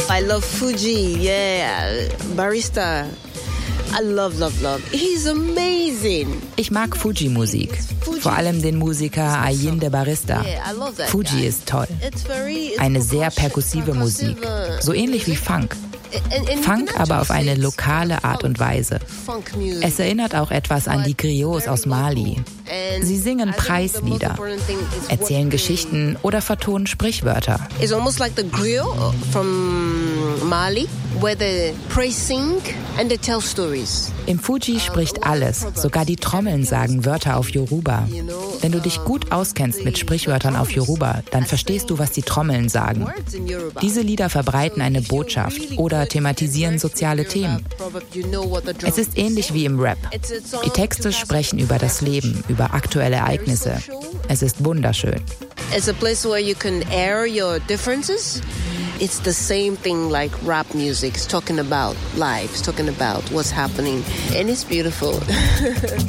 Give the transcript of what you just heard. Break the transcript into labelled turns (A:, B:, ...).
A: I love Fuji, yeah, Barista. I love. He's amazing.
B: Ich mag Fuji-Musik, vor allem den Musiker Ayinde Barista. Fuji ist toll. Eine sehr perkussive Musik, so ähnlich wie Funk. Funk, aber auf eine lokale Art und Weise. Es erinnert auch etwas an die Griots aus Mali. Sie singen Preislieder, erzählen Geschichten oder vertonen Sprichwörter.
A: It's almost like the griot from Mali, where they praise sing and they tell stories.
B: Im Fuji spricht alles, sogar die Trommeln sagen Wörter auf Yoruba. Wenn du dich gut auskennst mit Sprichwörtern auf Yoruba, dann verstehst du, was die Trommeln sagen. Diese Lieder verbreiten eine Botschaft oder thematisieren soziale Themen. Es ist ähnlich wie im Rap. Die Texte sprechen über das Leben, über aktuelle Ereignisse. Es ist wunderschön.
A: It's a place where you can air your differences. It's the same thing like rap music. It's talking about lives, talking about what's happening. And it's beautiful.